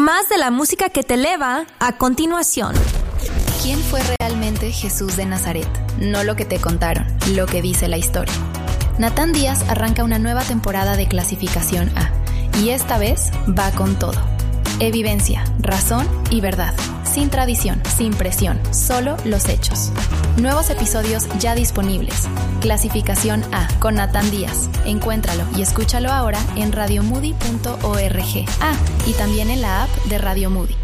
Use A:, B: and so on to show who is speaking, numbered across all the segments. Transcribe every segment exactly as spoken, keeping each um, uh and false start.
A: Más de la música que te eleva a continuación.
B: ¿Quién fue realmente Jesús de Nazaret? No lo que te contaron, lo que dice la historia. Natán Díaz arranca una nueva temporada de Clasificación A, y esta vez va con todo. Evidencia, razón y verdad. Sin tradición, sin presión, solo los hechos. Nuevos episodios ya disponibles. Clasificación A con Natán Díaz. Encuéntralo y escúchalo ahora en radio moody punto org. Ah, y también en la app de Radio Moody.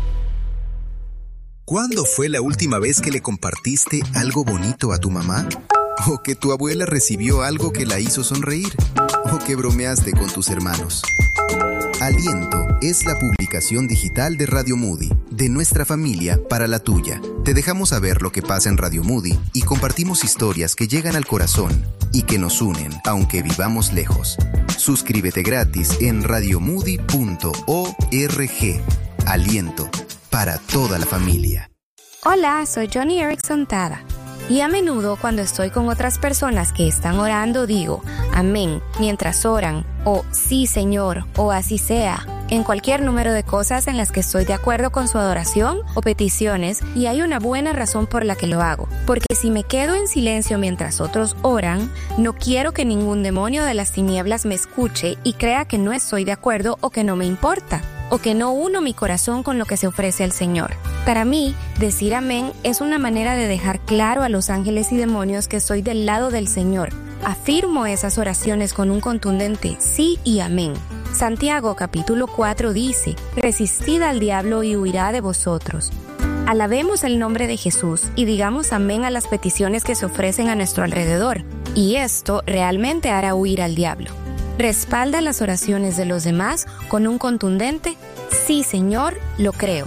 C: ¿Cuándo fue la última vez que le compartiste algo bonito a tu mamá? ¿O que tu abuela recibió algo que la hizo sonreír? ¿O que bromeaste con tus hermanos? Aliento es la publicación digital de Radio Moody, de nuestra familia para la tuya. Te dejamos saber lo que pasa en Radio Moody y compartimos historias que llegan al corazón y que nos unen, aunque vivamos lejos. Suscríbete gratis en radio moody punto org. Aliento para toda la familia.
D: Hola, soy Johnny Erickson Tada. Y a menudo cuando estoy con otras personas que están orando digo amén mientras oran, o sí Señor, o así sea, en cualquier número de cosas en las que estoy de acuerdo con su adoración o peticiones, y hay una buena razón por la que lo hago. Porque si me quedo en silencio mientras otros oran, no quiero que ningún demonio de las tinieblas me escuche y crea que no estoy de acuerdo o que no me importa, o que no uno mi corazón con lo que se ofrece al Señor. Para mí, decir amén es una manera de dejar claro a los ángeles y demonios que estoy del lado del Señor. Afirmo esas oraciones con un contundente sí y amén. Santiago capítulo cuatro dice: resistid al diablo y huirá de vosotros. Alabemos el nombre de Jesús y digamos amén a las peticiones que se ofrecen a nuestro alrededor, y esto realmente hará huir al diablo. Respalda las oraciones de los demás con un contundente sí Señor, lo creo.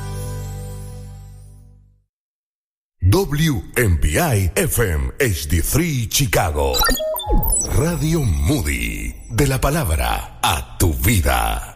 E: W M P I F M H D tres Chicago. Radio Moody. De la palabra a tu vida.